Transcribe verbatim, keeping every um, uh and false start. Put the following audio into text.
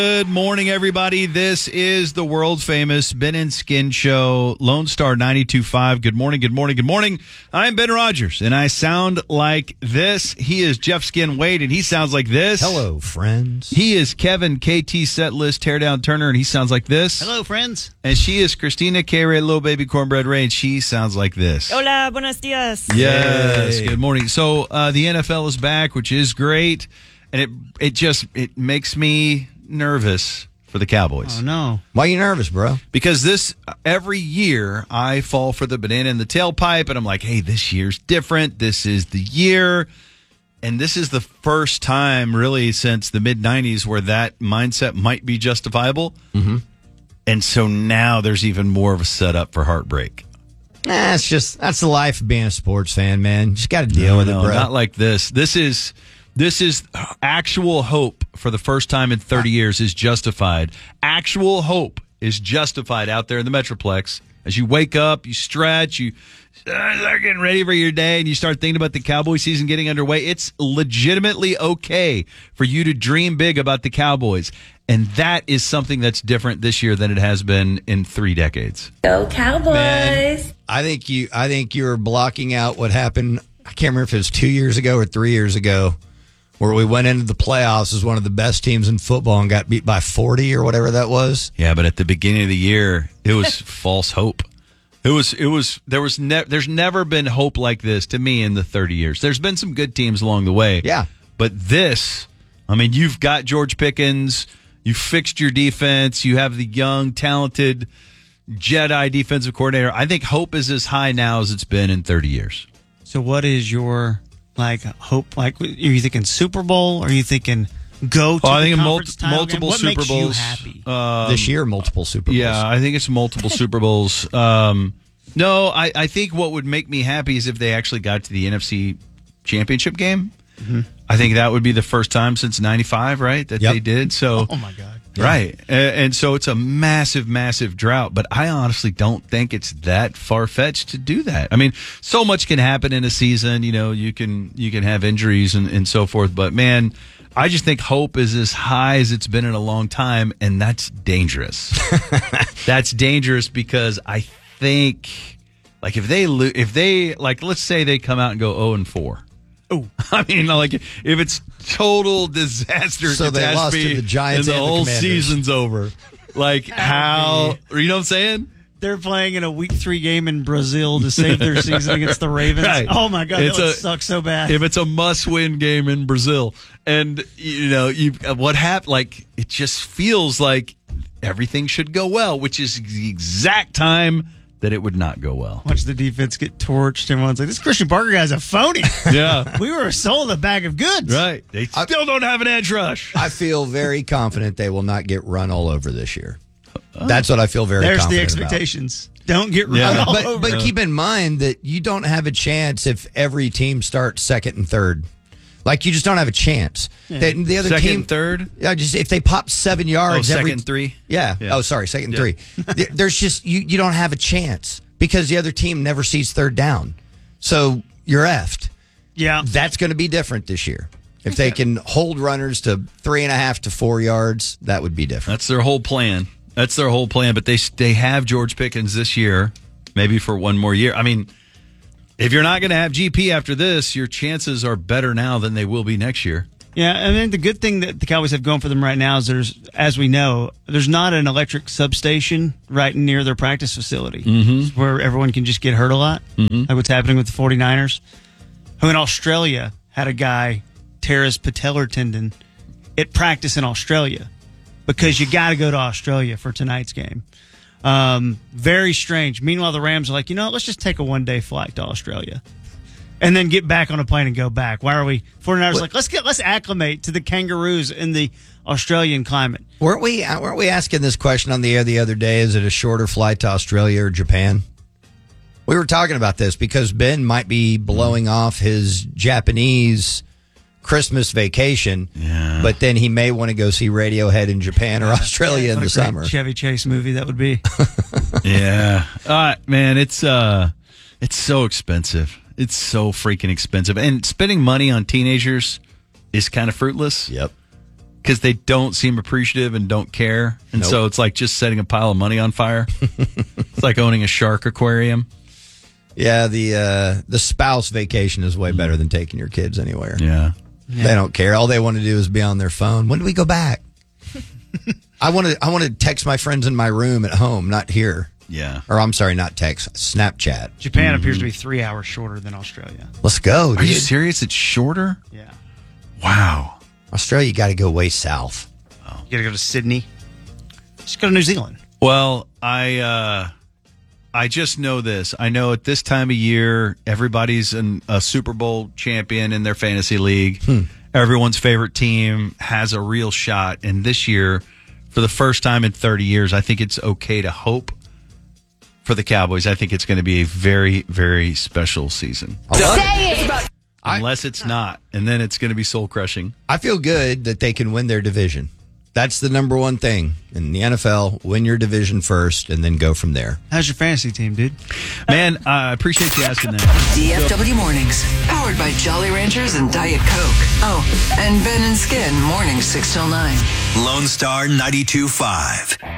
Good morning, everybody. This is the world famous Ben and Skin Show, Lone Star ninety-two point five. Good morning, good morning, good morning. I'm Ben Rogers, and I sound like this. He is Jeff Skin Wade, and he sounds like this. Hello, friends. He is Kevin K T Setlist Teardown Turner, and he sounds like this. Hello, friends. And she is Christina K. Ray, Little Baby Cornbread Ray, and she sounds like this. Hola, buenos dias. Yes, Yay. good morning. So uh, the N F L is back, which is great, and it it just it makes me nervous for the Cowboys. Oh, no. Why are you nervous, bro? Because this, every year, I fall for the banana in the tailpipe, and I'm like, hey, this year's different. This is the year. And this is the first time, really, since the mid nineties where that mindset might be justifiable. Mm-hmm. And so now there's even more of a setup for heartbreak. That's just, that's the life of being a sports fan, man. You just got to deal No, with no, it, bro. not like this. This is... This is actual hope for the first time in thirty years is justified. Actual hope is justified out there in the Metroplex. As you wake up, you stretch, you start getting ready for your day, and you start thinking about the Cowboy season getting underway. It's legitimately okay for you to dream big about the Cowboys. And that is something that's different this year than it has been in three decades. Go Cowboys. Man, I think you, I think you're blocking out what happened. I can't remember if it was two years ago or three years ago, where we went into the playoffs as one of the best teams in football and got beat by forty or whatever that was. Yeah, but at the beginning of the year, it was false hope. It was, it was, there was, ne- there's never been hope like this to me in the thirty years. There's been some good teams along the way. Yeah. But this, I mean, you've got George Pickens, you fixed your defense, you have the young, talented Jedi defensive coordinator. I think hope is as high now as it's been in thirty years. So what is your, like, hope? Like, are you thinking Super Bowl? Are you thinking go to Oh, I the think conference mul- title multiple game? What Super makes Bowls. you happy? Um, This year, multiple Super Bowls. Yeah, I think it's multiple Super Bowls. Um, no, I, I think what would make me happy is if they actually got to the N F C Championship game. Mm-hmm. I think that would be the first time since ninety-five, right, that Yep. they did. So, Oh, my God. right. And, and so it's a massive, massive drought. But I honestly don't think it's that far-fetched to do that. I mean, so much can happen in a season. You know, you can you can have injuries and, and so forth. But, man, I just think hope is as high as it's been in a long time, and that's dangerous. That's dangerous because I think, like, if they, lo- if they like, let's say they come out and go oh and four. Oh, I mean, like, if it's total disaster, So they lost to catastrophe, the Giants and the and the whole Commanders. season's over. Like, how, you know what I'm saying? they're playing in a week three game in Brazil to save their season against the Ravens. Right. Oh, my God. It's That would a- suck so bad. If it's a must-win game in Brazil, and, you know, you what happened, like, it just feels like everything should go well, which is the exact time that it would not go well. Watch the defense get torched. Everyone's like, this Christian Parker guy's a phony. Yeah. We were sold a bag of goods. Right. They still don't have an edge rush. I feel very confident they will not get run all over this year. That's what I feel very There's the confident about. expectations. Don't get run Yeah. all But, over. but keep in mind that you don't have a chance if every team starts second and third. Like, you just don't have a chance. The, the other Second, team, third? yeah, just if they pop seven yards, Oh, every, second, three? Yeah. Yeah. Oh, sorry, second, Yeah. three. There- There's just you. You don't have a chance because the other team never sees third down. So you're effed. yeah. That's going to be different this year. If they can hold runners to three and a half to four yards, that would be different. That's their whole plan. That's their whole plan. But they they have George Pickens this year, maybe for one more year. I mean, if you're not going to have G P after this, your chances are better now than they will be next year. Yeah, and then the good thing that the Cowboys have going for them right now is there's, as we know, there's not an electric substation right near their practice facility mm-hmm. where everyone can just get hurt a lot, mm-hmm. like what's happening with the 49ers, who in Australia had a guy tear his patellar tendon at practice in Australia because you got to go to Australia for tonight's game. Um, very strange. Meanwhile, the Rams are like, you know what, let's just take a one-day flight to Australia. And then get back on a plane and go back. Why are we? 49ers like let's get let's acclimate to the kangaroos in the Australian climate. Weren't we? Weren't we asking this question on the air the other day? Is it a shorter flight to Australia or Japan? We were talking about this because Ben might be blowing off his Japanese Christmas vacation, Yeah. but then he may want to go see Radiohead in Japan or Australia in What the a great summer. Chevy Chase movie that would be. Yeah. Uh, man, it's uh, it's so expensive. It's so freaking expensive. And spending money on teenagers is kind of fruitless. Yep. because they don't seem appreciative and don't care. And Nope. so it's like just setting a pile of money on fire. It's like owning a shark aquarium. Yeah, the uh, the spouse vacation is way better than taking your kids anywhere. Yeah. They don't care. All they want to do is be on their phone. When do we go back? I want to I want to text my friends in my room at home, not here. Yeah. Or I'm sorry, not text, Snapchat. Japan appears to be three hours shorter than Australia. Let's go. Are dude. you serious? It's shorter? Yeah. Wow. Australia, you got to go way south. You got to go to Sydney. Just go to New Zealand. Well, I uh, I just know this. I know at this time of year, everybody's an, a Super Bowl champion in their fantasy league. Hmm. Everyone's favorite team has a real shot. And this year, for the first time in thirty years, I think it's okay to hope for the Cowboys. I think it's going to be a very, very special season. Unless it's not. And then it's going to be soul crushing. I feel good that they can win their division. That's the number one thing in the N F L. Win your division first and then go from there. How's your fantasy team, dude? Man, I appreciate you asking that. D F W Mornings, powered by Jolly Ranchers and Diet Coke. Oh, and Ben and Skin, mornings six till nine. Lone Star ninety-two point five.